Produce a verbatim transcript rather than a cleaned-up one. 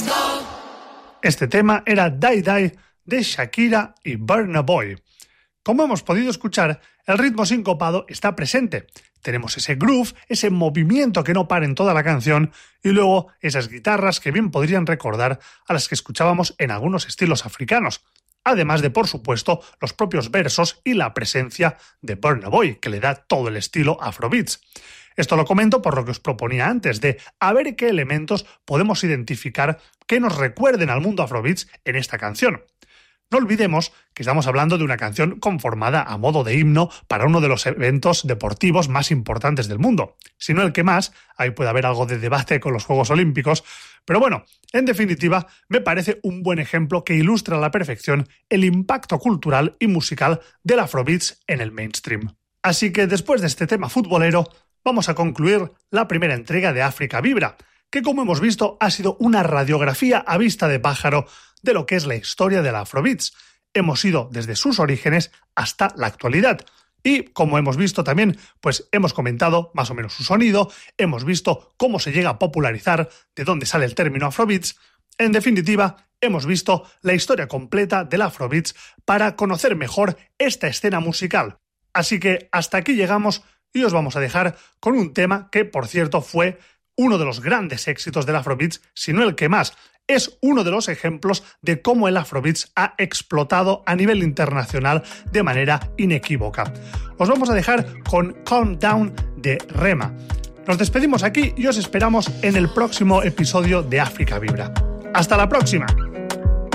Este tema era Die Die de Shakira y Burna Boy. Como hemos podido escuchar, el ritmo sincopado está presente. Tenemos ese groove, ese movimiento que no para en toda la canción y luego esas guitarras que bien podrían recordar a las que escuchábamos en algunos estilos africanos. Además de, por supuesto, los propios versos y la presencia de Burna Boy, que le da todo el estilo Afrobeats. Esto lo comento por lo que os proponía antes, de a ver qué elementos podemos identificar que nos recuerden al mundo Afrobeats en esta canción. No olvidemos que estamos hablando de una canción conformada a modo de himno para uno de los eventos deportivos más importantes del mundo. Si no el que más, ahí puede haber algo de debate con los Juegos Olímpicos, pero bueno, en definitiva, me parece un buen ejemplo que ilustra a la perfección el impacto cultural y musical del Afrobeats en el mainstream. Así que después de este tema futbolero, vamos a concluir la primera entrega de África Vibra, que como hemos visto ha sido una radiografía a vista de pájaro de lo que es la historia del Afrobeats. Hemos ido desde sus orígenes hasta la actualidad. Y, como hemos visto también, pues hemos comentado más o menos su sonido, hemos visto cómo se llega a popularizar, de dónde sale el término Afrobeats. En definitiva, hemos visto la historia completa del Afrobeats para conocer mejor esta escena musical. Así que hasta aquí llegamos y os vamos a dejar con un tema que, por cierto, fue uno de los grandes éxitos del Afrobeats, si no el que más. Es uno de los ejemplos de cómo el Afrobeats ha explotado a nivel internacional de manera inequívoca. Os vamos a dejar con Calm Down de Rema. Nos despedimos aquí y os esperamos en el próximo episodio de África Vibra. ¡Hasta la próxima!